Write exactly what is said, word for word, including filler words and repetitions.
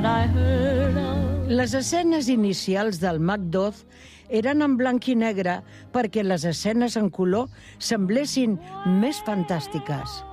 that I heard of. Les escenes inicials del Macduff eren en blanc i negre perquè les escenes en color semblessin més fantàstiques.